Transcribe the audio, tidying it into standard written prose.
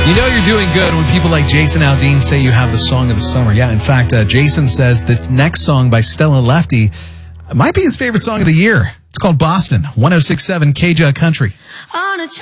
You know you're doing good when people like Jason Aldean say you have the song of the summer. Yeah, in fact, Jason says this next song by Stella Lefty might be his favorite song of the year. It's called Boston, 106.7 KJ Country.